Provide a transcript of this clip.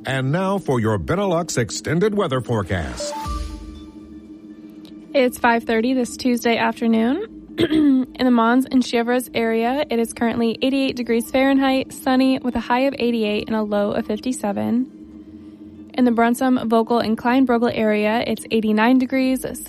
And now for your Benelux extended weather forecast. It's 5:30 this Tuesday afternoon. In the Mons and Chevreuse area, it is currently 88 degrees Fahrenheit, sunny with a high of 88 and a low of 57. In the Brunssum, Vogel, and Kleinbrugel area, it's 89 degrees,